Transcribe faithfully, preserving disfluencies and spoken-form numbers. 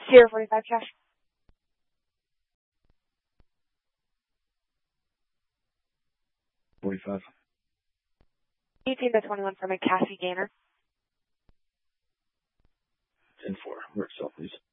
Sierra forty-five cash. forty-five. eighteen to twenty-one from a Cassie Gainer. ten four. Work cell, please.